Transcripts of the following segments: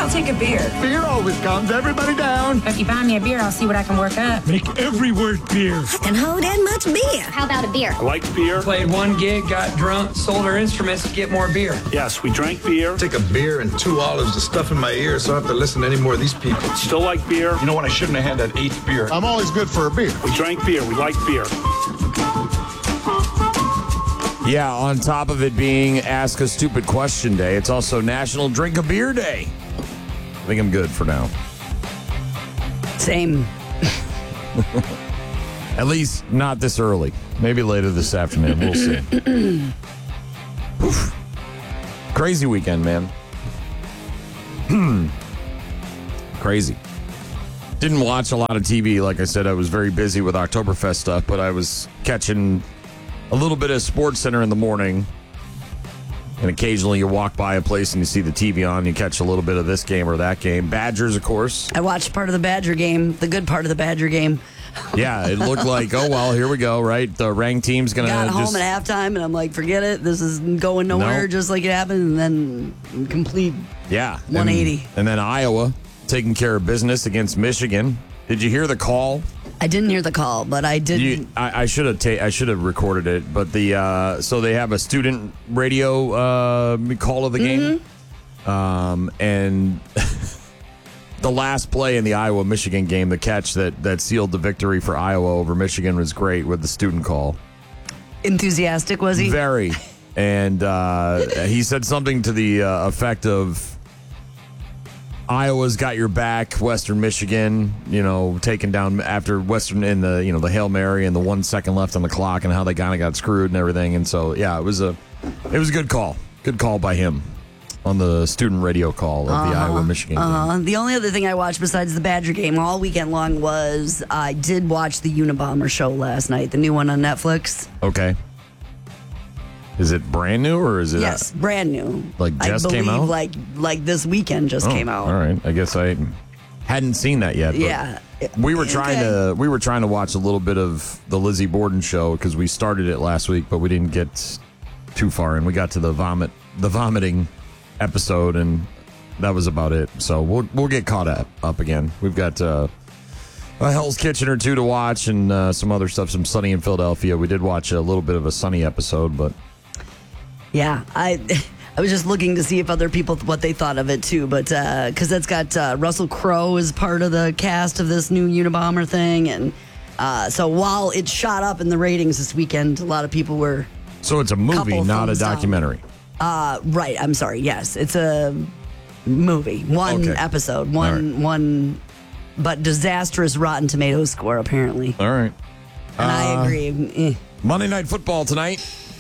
I'll take a beer. Beer always comes. Everybody down. If you buy me a beer, I'll see what I can work up. Make every word beer. I can hold that much beer. How about a beer? I like beer. Played one gig, got drunk, sold our instruments to get more beer. Yes, we drank beer. Take a beer and 2 olives to stuff in my ear so I have to listen to any more of these people. Still like beer. You know what? I shouldn't have had that 8th beer. I'm always good for a beer. We drank beer. We like beer. Yeah, on top of it being Ask a Stupid Question Day, it's also National Drink a Beer Day. I think I'm good for now. Same. At least not this early. Maybe later this afternoon. We'll see. Oof. Crazy weekend, man. Crazy. Didn't watch a lot of TV. Like I said, I was very busy with Oktoberfest stuff, but I was catching a little bit of SportsCenter in the morning. And occasionally you walk by a place and you see the TV on, you catch a little bit of this game or that game. Badgers, of course. I watched part of the Badger game, the good part of the Badger game. Yeah, it looked like, oh, well, here we go, right? The ranked team's going to Got home at halftime, and I'm like, forget it. This is going nowhere, just like it happened, and then complete 180. And then Iowa taking care of business against Michigan. Did you hear the call? I didn't hear the call, but I did. I should have recorded it, but so they have a student radio call of the game, and the last play in the Iowa-Michigan game, the catch that sealed the victory for Iowa over Michigan was great with the student call. Enthusiastic, was he? Very, and he said something to the effect of, Iowa's got your back. Western Michigan, taken down after Western in the the Hail Mary and the 1 second left on the clock and how they kind of got screwed and everything. And so it was a good call. Good call by him on the student radio call of the Iowa Michigan game. The only other thing I watched besides the Badger game all weekend long was I did watch the Unabomber show last night, the new one on Netflix. Okay. Is it brand new or is it? Yes, brand new. Like just came out? Like this weekend just came out. All right. I guess I hadn't seen that yet. But yeah. We were trying to watch a little bit of the Lizzie Borden show because we started it last week, but we didn't get too far in. We got to the vomiting episode, and that was about it. So we'll get caught up again. We've got a Hell's Kitchen or two to watch, and some other stuff. Some Sunny in Philadelphia. We did watch a little bit of a Sunny episode, but. Yeah, I was just looking to see if other people, what they thought of it too, but because that's got Russell Crowe as part of the cast of this new Unabomber thing, and so while it shot up in the ratings this weekend, a lot of people were. So it's a movie, not a documentary. Right. I'm sorry. Yes, it's a movie. One episode. One, but disastrous Rotten Tomatoes score apparently. All right. And I agree. Monday Night Football tonight.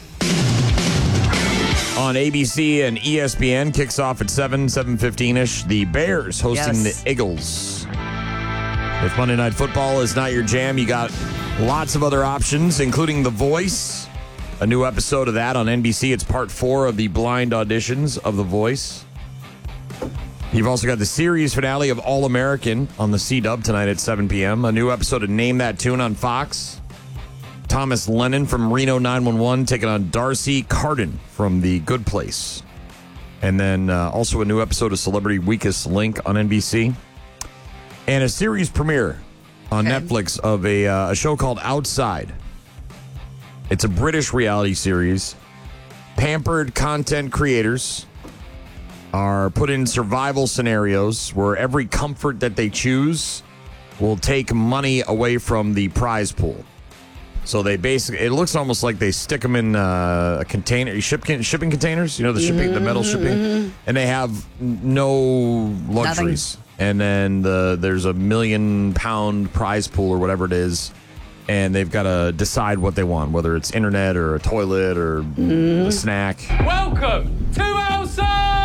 On ABC and ESPN, kicks off at 7:15-ish. The Bears hosting the Eagles. If Monday Night Football is not your jam, you got lots of other options, including The Voice. A new episode of that on NBC. It's part 4 of the blind auditions of The Voice. You've also got the series finale of All American on the C-Dub tonight at 7 p.m. A new episode of Name That Tune on Fox. Thomas Lennon from Reno 911 taking on Darcy Carden from The Good Place. And then also a new episode of Celebrity Weakest Link on NBC. And a series premiere on Netflix of a show called Outside. It's a British reality series. Pampered content creators are put in survival scenarios where every comfort that they choose will take money away from the prize pool. So they basically, it looks almost like they stick them in a container, shipping containers, the shipping, the metal shipping, and they have no luxuries. Nothing. And then there's a £1 million prize pool or whatever it is, and they've got to decide what they want, whether it's internet or a toilet or a snack. Welcome to Outside!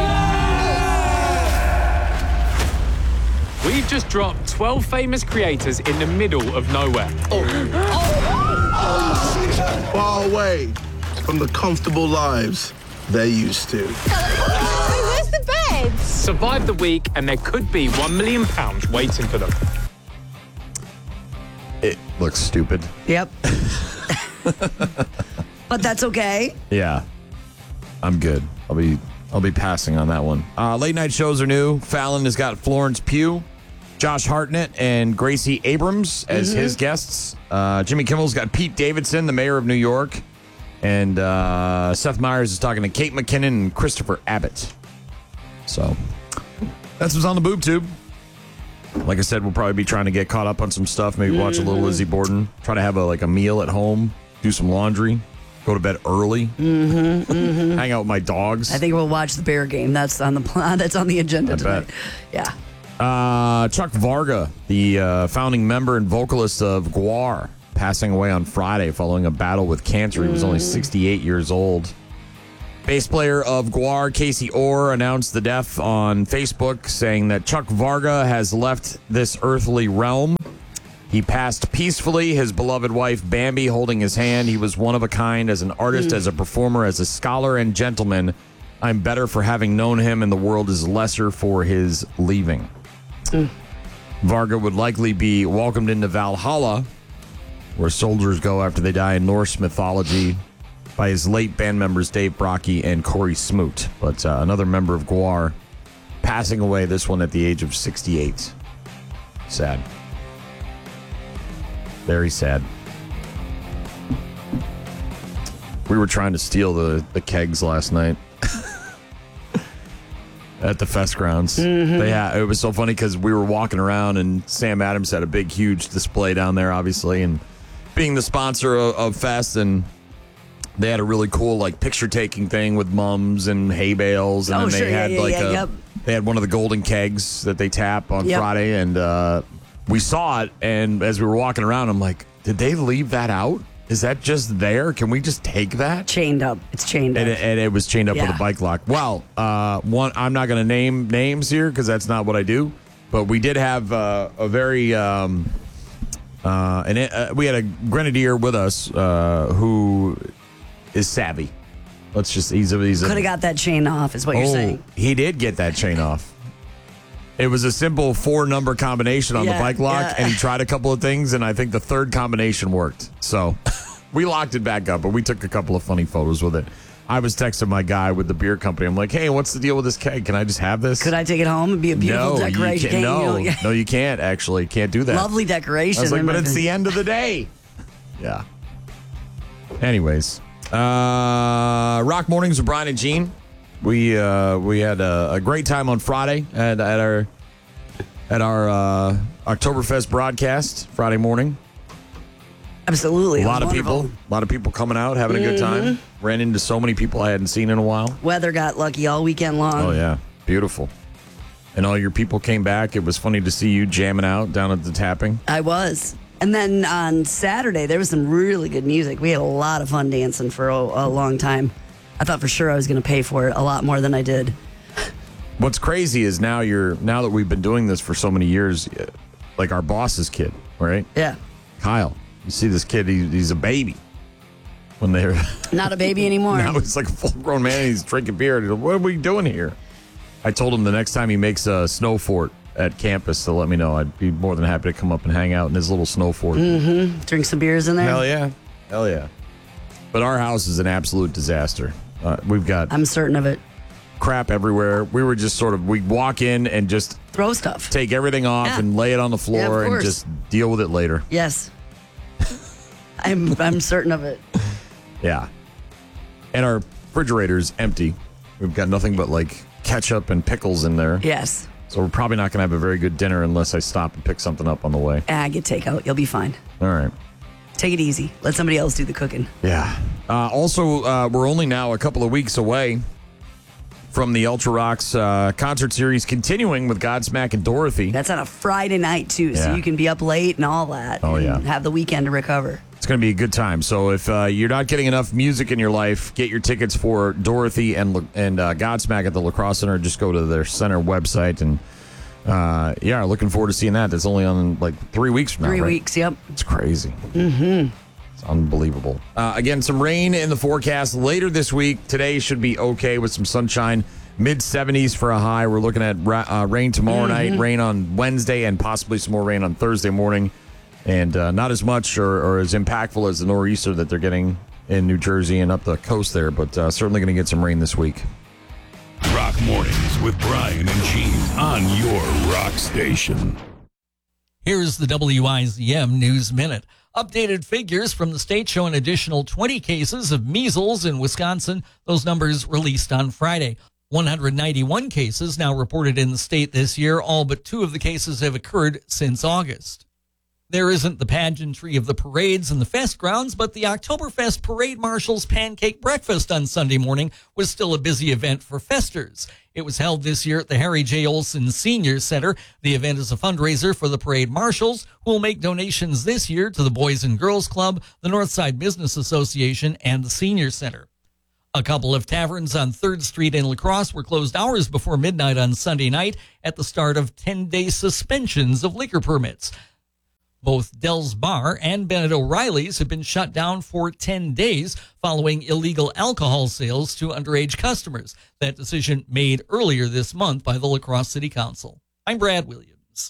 We've just dropped 12 famous creators in the middle of nowhere. Far away from the comfortable lives they're used to. Where's the bed? Survive the week, and there could be £1 million waiting for them. It looks stupid. Yep. But that's okay. Yeah. I'm good. I'll be I'll be passing on that one. Late night shows are new. Fallon has got Florence Pugh, Josh Hartnett, and Gracie Abrams as his guests. Jimmy Kimmel's got Pete Davidson, the mayor of New York. And Seth Meyers is talking to Kate McKinnon and Christopher Abbott. So that's what's on the boob tube. Like I said, we'll probably be trying to get caught up on some stuff. Maybe watch a little Lizzie Borden. Try to have a meal at home. Do some laundry. Go to bed early. Hang out with my dogs. I think we'll watch the Bear game. That's on the plan. That's on the agenda tonight. Bet. Yeah. Chuck Varga, the founding member and vocalist of GWAR, passing away on Friday following a battle with cancer. He was only 68 years old. Bass player of GWAR, Casey Orr, announced the death on Facebook, saying that Chuck Varga has left this earthly realm. He passed peacefully, his beloved wife Bambi holding his hand. He was one of a kind as an artist, as a performer, as a scholar and gentleman. I'm better for having known him, and the world is lesser for his leaving. Varga would likely be welcomed into Valhalla, where soldiers go after they die in Norse mythology, by his late band members Dave Brockie and Corey Smoot. But another member of GWAR passing away, this one at the age of 68. Sad. Very sad. We were trying to steal the kegs last night at the fest grounds. It was so funny because we were walking around and Sam Adams had a big, huge display down there, obviously, and being the sponsor of Fest, and they had a really cool picture taking thing with mums and hay bales, and then they had they had one of the golden kegs that they tap on Friday, and we saw it, and as we were walking around, I'm like, did they leave that out? Is that just there? Can we just take that? Chained up. It's chained up. And it was chained up with a bike lock. Well, I'm not going to name names here because that's not what I do, but we did have a very we had a grenadier with us who is savvy. He's could have got that chain off, is what you're saying. He did get that chain off. It was a simple 4-number combination on the bike lock, and he tried a couple of things, and I think the third combination worked. So we locked it back up, but we took a couple of funny photos with it. I was texting my guy with the beer company. I'm like, hey, what's the deal with this keg? Can I just have this? Could I take it home and be a beautiful decoration? No, you can't, actually. Can't do that. Lovely decoration. I was like, but it's the end of the day. Yeah. Anyways. Rock Mornings with Brian and Gene. We had a great time on Friday at our Oktoberfest broadcast Friday morning. Absolutely, a lot of people coming out, having a good time. Ran into so many people I hadn't seen in a while. Weather got lucky all weekend long. Oh yeah, beautiful. And all your people came back. It was funny to see you jamming out down at the tapping. I was. And then on Saturday, there was some really good music. We had a lot of fun dancing for a long time. I thought for sure I was going to pay for it a lot more than I did. What's crazy is now that we've been doing this for so many years, like our boss's kid, right? Yeah. Kyle. You see this kid, he's a baby. When they're not a baby anymore. Now he's like a full-grown man. He's drinking beer. Like, what are we doing here? I told him the next time he makes a snow fort at campus to let me know. I'd be more than happy to come up and hang out in his little snow fort. Drink some beers in there. Hell yeah. But our house is an absolute disaster. We've got... I'm certain of it. Crap everywhere. We were just we'd walk in and just... throw stuff. Take everything off and lay it on the floor and just deal with it later. Yes. I'm certain of it. Yeah. And our refrigerator's empty. We've got nothing but ketchup and pickles in there. Yes. So we're probably not going to have a very good dinner unless I stop and pick something up on the way. Get takeout. You'll be fine. All right. Take it easy. Let somebody else do the cooking. Yeah. Also, we're only now a couple of weeks away from the Ultra Rocks concert series continuing with Godsmack and Dorothy. That's on a Friday night, too, so you can be up late and all that. Oh, and have the weekend to recover. It's going to be a good time. So if you're not getting enough music in your life, get your tickets for Dorothy and Godsmack at the La Crosse Center. Just go to their center website and, looking forward to seeing that. That's only on 3 weeks from now, 3 right? weeks, yep. It's crazy. It's unbelievable. Again, some rain in the forecast later this week. Today should be okay with some sunshine. Mid-70s for a high. We're looking at rain tomorrow night, rain on Wednesday, and possibly some more rain on Thursday morning. And not as much or as impactful as the nor'easter that they're getting in New Jersey and up the coast there, but certainly going to get some rain this week. Rock Mornings with Brian and Gene on your rock station. Here's the WIZM News Minute. Updated figures from the state show an additional 20 cases of measles in Wisconsin. Those numbers released on Friday. 191 cases now reported in the state this year. All but 2 of the cases have occurred since August. There isn't the pageantry of the parades and the fest grounds, but the Oktoberfest Parade Marshal's Pancake Breakfast on Sunday morning was still a busy event for festers. It was held this year at the Harry J. Olson Senior Center. The event is a fundraiser for the Parade Marshals, who will make donations this year to the Boys and Girls Club, the Northside Business Association, and the Senior Center. A couple of taverns on 3rd Street in La Crosse were closed hours before midnight on Sunday night at the start of 10-day suspensions of liquor permits. Both Dell's Bar and Bennett O'Reilly's have been shut down for 10 days following illegal alcohol sales to underage customers. That decision made earlier this month by the La Crosse City Council. I'm Brad Williams.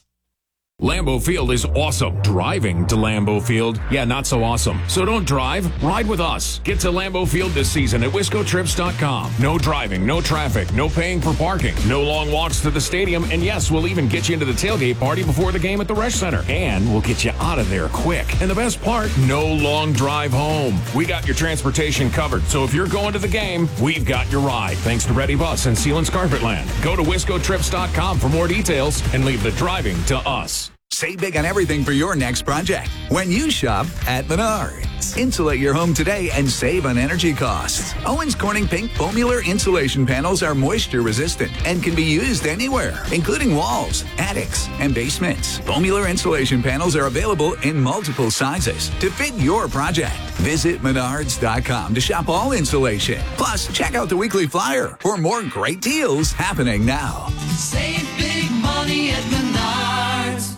Lambeau Field is awesome. Driving to Lambeau Field, yeah, not so awesome. So don't drive, ride with us. Get to Lambeau Field this season at WiscoTrips.com. No driving, no traffic, no paying for parking, no long walks to the stadium, and yes, we'll even get you into the tailgate party before the game at the Resch Center. And we'll get you out of there quick. And the best part, no long drive home. We got your transportation covered, so if you're going to the game, we've got your ride. Thanks to Ready Bus and Sealands Carpetland. Go to WiscoTrips.com for more details and leave the driving to us. Save big on everything for your next project when you shop at Menards. Insulate your home today and save on energy costs. Owens Corning Pink Foamular insulation panels are moisture resistant and can be used anywhere, including walls, attics, and basements. Foamular insulation panels are available in multiple sizes to fit your project. Visit Menards.com to shop all insulation. Plus, check out the weekly flyer for more great deals happening now. Save big money at Menards.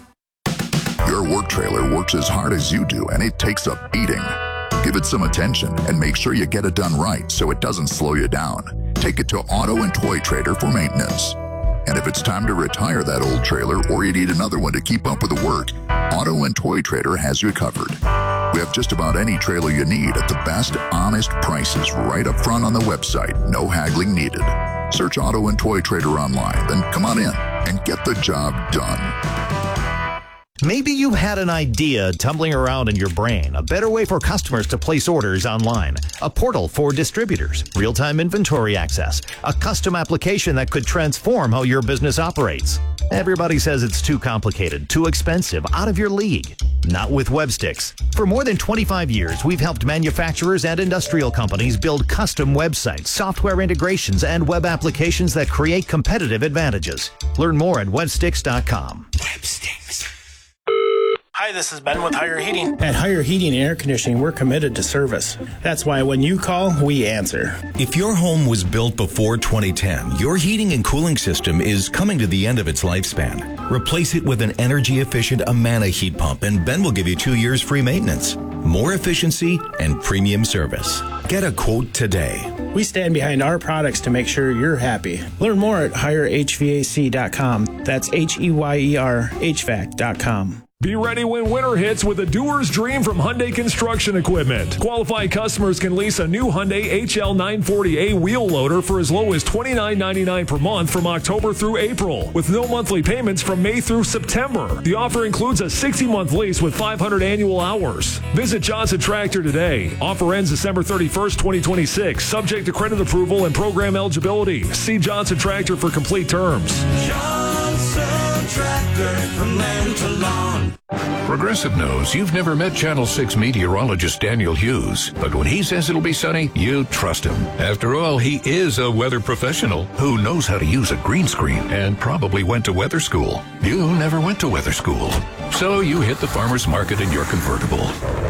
Your work trailer works as hard as you do, and it takes a beating. Give it some attention and make sure you get it done right so it doesn't slow you down. Take it to Auto and Toy Trader for maintenance. And if it's time to retire that old trailer or you need another one to keep up with the work, Auto and Toy Trader has you covered. We have just about any trailer you need at the best, honest prices right up front on the website. No haggling needed. Search Auto and Toy Trader online, then come on in and get the job done. Maybe you had an idea tumbling around in your brain, a better way for customers to place orders online, a portal for distributors, real-time inventory access, a custom application that could transform how your business operates. Everybody says it's too complicated, too expensive, out of your league. Not with Websticks. For more than 25 years, we've helped manufacturers and industrial companies build custom websites, software integrations, and web applications that create competitive advantages. Learn more at Websticks.com. Websticks. Hi, this is Ben with Higher Heating. At Higher Heating and Air Conditioning, we're committed to service. That's why when you call, we answer. If your home was built before 2010, your heating and cooling system is coming to the end of its lifespan. Replace it with an energy-efficient Amana heat pump, and Ben will give you 2 years free maintenance, more efficiency, and premium service. Get a quote today. We stand behind our products to make sure you're happy. Learn more at HireHVAC.com. That's HEYER HVAC.com. Be ready when winter hits with a doer's dream from Hyundai Construction Equipment. Qualified customers can lease a new Hyundai HL940A wheel loader for as low as $29.99 per month from October through April, with no monthly payments from May through September. The offer includes a 60-month lease with 500 annual hours. Visit Johnson Tractor today. Offer ends December 31st, 2026, subject to credit approval and program eligibility. See Johnson Tractor for complete terms. Johnson Tractor, from land to lawn. Progressive knows you've never met Channel 6 meteorologist Daniel Hughes, but when he says it'll be sunny, you trust him. After all, he is a weather professional who knows how to use a green screen and probably went to weather school. You never went to weather school, so you hit the farmer's market in your convertible.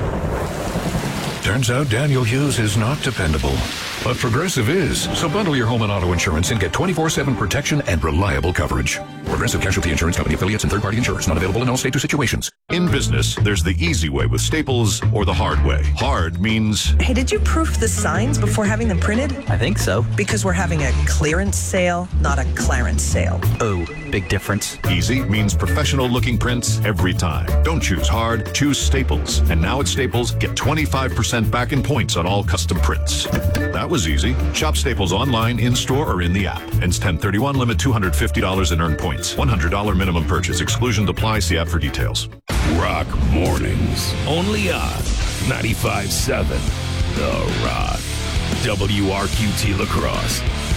Turns out Daniel Hughes is not dependable, but Progressive is. So bundle your home and auto insurance and get 24/7 protection and reliable coverage. Progressive Casualty Insurance Company affiliates and third-party insurers not available in all states or situations. In business, there's the easy way with Staples or the hard way. Hard means... Hey, did you proof the signs before having them printed? I think so. Because we're having a clearance sale, not a clarence sale. Oh, big difference. Easy means professional-looking prints every time. Don't choose hard, choose Staples. And now at Staples, get 25% back in points on all custom prints. That was easy. Shop Staples online, in-store, or in the app. Ends 10/31, limit $250 in earned points. $100 minimum purchase. Exclusion apply. See app for details. Rock Mornings, only on 95.7 The Rock. WRQT La Crosse.